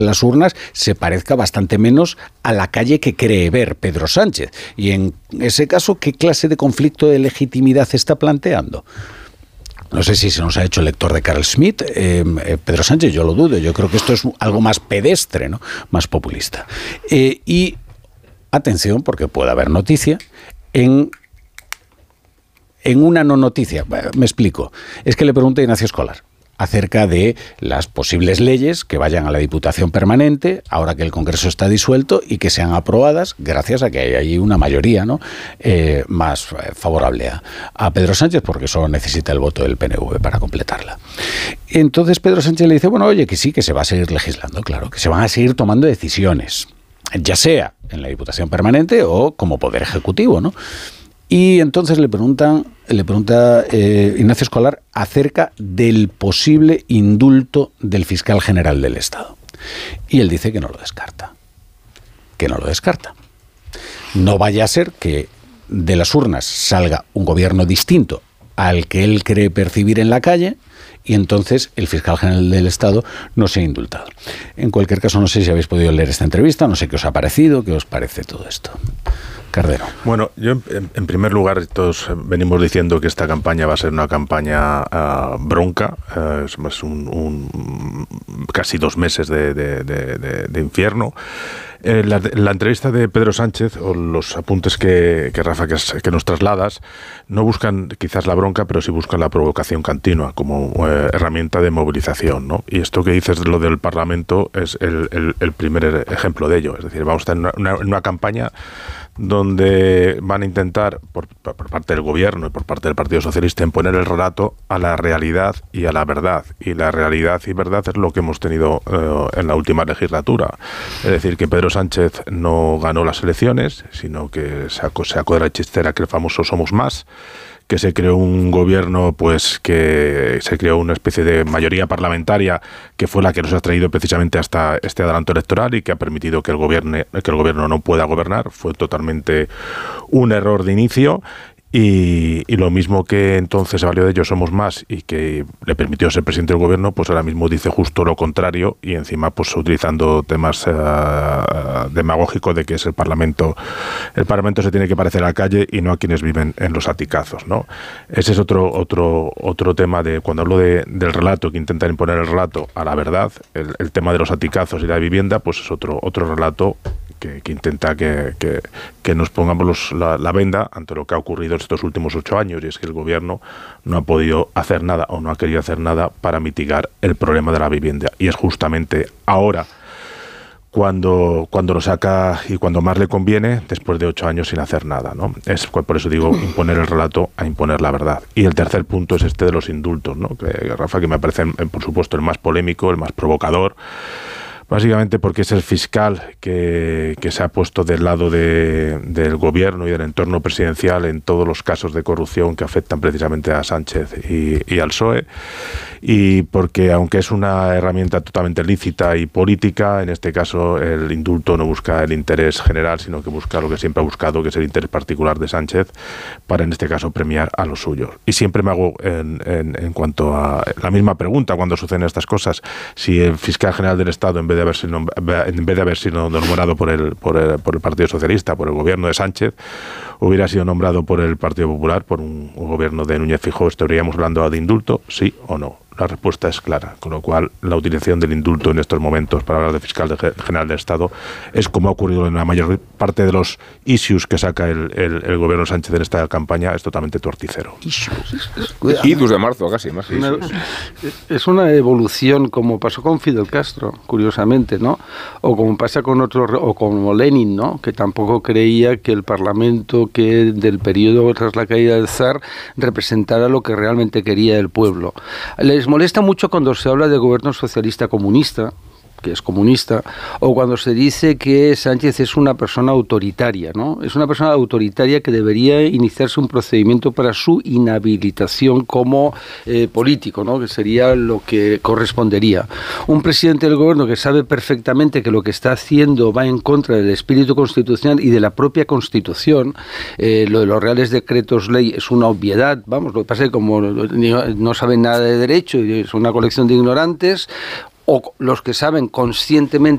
las urnas se parezca bastante menos a la calle que cree ver Pedro Sánchez. Y en ese caso, ¿qué clase de conflicto de legitimidad está planteando? No sé si se nos ha hecho lector de Carl Schmitt, Pedro Sánchez, yo lo dudo. Yo creo que esto es algo más pedestre, ¿no? Más populista. Y atención, porque puede haber noticia en una no noticia. Me explico. Es que le pregunté a Ignacio Escolar acerca de las posibles leyes que vayan a la Diputación Permanente, ahora que el Congreso está disuelto, y que sean aprobadas gracias a que hay ahí una mayoría, ¿no? Más favorable a Pedro Sánchez, porque solo necesita el voto del PNV para completarla. Entonces Pedro Sánchez le dice, bueno, oye, que sí, que se va a seguir legislando, claro, que se van a seguir tomando decisiones, ya sea en la Diputación Permanente o como Poder Ejecutivo, ¿no? Y entonces le pregunta Ignacio Escolar acerca del posible indulto del fiscal general del Estado. Y él dice que no lo descarta. Que no lo descarta. No vaya a ser que de las urnas salga un gobierno distinto al que él cree percibir en la calle, y entonces el fiscal general del Estado no sea indultado. En cualquier caso, no sé si habéis podido leer esta entrevista, no sé qué os ha parecido, qué os parece todo esto. Cardero. Bueno, yo en primer lugar, todos venimos diciendo que esta campaña va a ser una campaña bronca, es casi 2 meses de infierno. La entrevista de Pedro Sánchez, o los apuntes que Rafa, que nos trasladas, no buscan quizás la bronca, pero sí buscan la provocación continua como herramienta de movilización, ¿no? Y esto que dices de lo del Parlamento es el primer ejemplo de ello. Es decir, vamos a tener una campaña donde van a intentar, por parte del gobierno y por parte del Partido Socialista, imponer el relato a la realidad y a la verdad. Y la realidad y verdad es lo que hemos tenido en la última legislatura. Es decir, que Pedro Sánchez no ganó las elecciones, sino que sacó de la chistera que el famoso Somos Más, que se creó un gobierno, pues que se creó una especie de mayoría parlamentaria que fue la que nos ha traído precisamente hasta este adelanto electoral y que ha permitido que el gobierno no pueda gobernar. Fue totalmente un error de inicio. Y lo mismo que entonces se valió de ellos Somos Más y que le permitió ser presidente del gobierno, pues ahora mismo dice justo lo contrario y encima pues utilizando temas demagógicos de que es el Parlamento se tiene que parecer a la calle y no a quienes viven en los aticazos, ¿no? Ese es otro tema de cuando hablo del relato, que intentan imponer el relato a la verdad, el tema de los aticazos y la vivienda, pues es otro relato que intenta que nos pongamos la venda ante lo que ha ocurrido estos últimos 8 años, y es que el gobierno no ha podido hacer nada o no ha querido hacer nada para mitigar el problema de la vivienda. Y es justamente ahora cuando lo saca y cuando más le conviene, después de 8 años sin hacer nada, ¿no? Es por eso digo imponer el relato a imponer la verdad. Y el tercer punto es este de los indultos, ¿no? Rafa, que me parece, por supuesto, el más polémico, el más provocador. Básicamente porque es el fiscal que se ha puesto del lado del gobierno y del entorno presidencial en todos los casos de corrupción que afectan precisamente a Sánchez y al PSOE. Y porque, aunque es una herramienta totalmente lícita y política, en este caso el indulto no busca el interés general, sino que busca lo que siempre ha buscado, que es el interés particular de Sánchez, para en este caso premiar a los suyos. Y siempre me hago en cuanto a la misma pregunta cuando suceden estas cosas: si el fiscal general del Estado, en vez de haber sido nombrado por el Partido Socialista, por el gobierno de Sánchez, hubiera sido nombrado por el Partido Popular, por un gobierno de Núñez Feijóo, ¿estaríamos hablando de indulto? ¿Sí o no? La respuesta es clara, con lo cual la utilización del indulto en estos momentos para hablar de fiscal general del Estado es, como ha ocurrido en la mayor parte de los issues que saca el gobierno Sánchez en esta campaña, es totalmente torticero. Idus de marzo, casi más. Es una evolución, como pasó con Fidel Castro, curiosamente, ¿no? O como pasa con otros, o como Lenin, ¿no? Que tampoco creía que el Parlamento que del periodo tras la caída del zar representara lo que realmente quería el pueblo. Les molesta mucho cuando se habla de gobierno socialista comunista, que es comunista, o cuando se dice que Sánchez es una persona autoritaria, ¿no? Es una persona autoritaria que debería iniciarse un procedimiento para su inhabilitación como político, ¿no? Que sería lo que correspondería. Un presidente del gobierno que sabe perfectamente que lo que está haciendo va en contra del espíritu constitucional y de la propia Constitución, lo de los reales decretos ley es una obviedad, vamos, lo que pasa es que como no saben nada de derecho y es una colección de ignorantes, o los que saben conscientemente